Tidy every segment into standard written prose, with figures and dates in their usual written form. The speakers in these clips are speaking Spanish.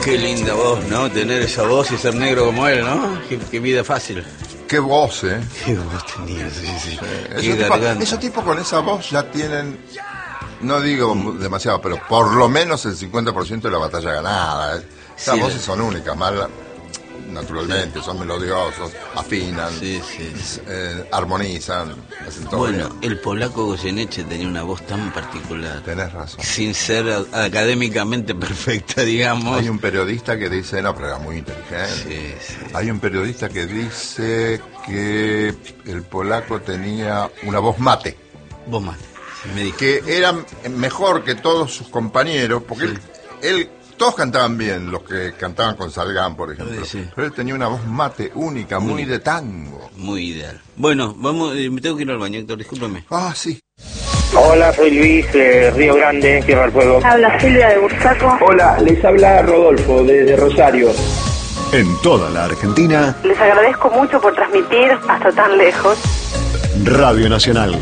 Qué linda voz, ¿no? Tener esa voz y ser negro como él, ¿no? Qué vida fácil. Qué voz, ¿eh? Qué voz tenía, sí. Esos tipos con esa voz ya tienen, no digo demasiado, pero por lo menos el 50% de la batalla ganada. Esas voces son únicas, naturalmente, son melodiosos, afinan, armonizan, hacen todo bien. El polaco Goyeneche tenía una voz tan particular. Tenés razón. Sin ser académicamente perfecta, digamos. Hay un periodista que dice, no, pero era muy inteligente. Sí. Hay un periodista que dice que el polaco tenía una voz mate. Voz mate, me dijo. Que era mejor que todos sus compañeros, porque él todos cantaban bien, los que cantaban con Salgán, por ejemplo. Sí. Pero él tenía una voz mate única, muy de tango. Muy ideal. Bueno, vamos, me tengo que ir al baño, Héctor, discúlpeme. Sí. Hola, soy Luis de Río Grande, Tierra del Fuego. Habla Silvia de Bursaco. Hola, les habla Rodolfo desde Rosario. En toda la Argentina. Les agradezco mucho por transmitir hasta tan lejos. Radio Nacional.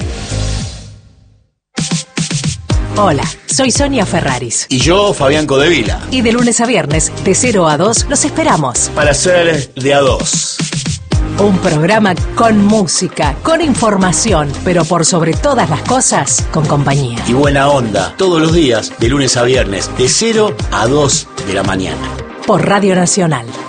Hola, soy Sonia Ferraris. Y yo, Fabián Codevila. Y de lunes a viernes, de 0 a 2, los esperamos. Para ser de a 2. Un programa con música, con información, pero por sobre todas las cosas, con compañía. Y buena onda, todos los días, de lunes a viernes, de 0 a 2 de la mañana. Por Radio Nacional.